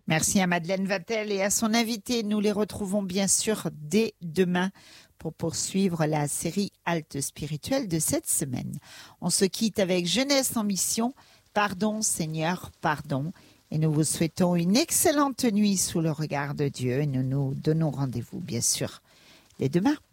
Merci à Madeleine Vatel et à son invité. Nous les retrouvons bien sûr dès demain pour poursuivre la série Halte spirituelle de cette semaine. On se quitte avec Jeunesse en mission. Pardon Seigneur, pardon. Et nous vous souhaitons une excellente nuit sous le regard de Dieu. Et nous nous donnons rendez-vous bien sûr dès demain.